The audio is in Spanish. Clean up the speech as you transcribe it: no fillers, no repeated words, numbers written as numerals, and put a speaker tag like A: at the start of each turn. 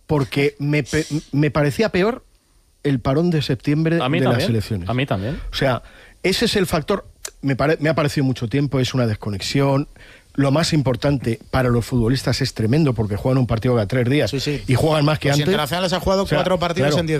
A: porque me parecía peor el parón de septiembre de las elecciones.
B: A mí también.
A: O sea, ese es el factor. Me ha parecido mucho tiempo, es una desconexión. Lo más importante para los futbolistas es tremendo porque juegan un partido cada 3 días y juegan más que antes.
C: Internacionales ha jugado 4 partidos en 10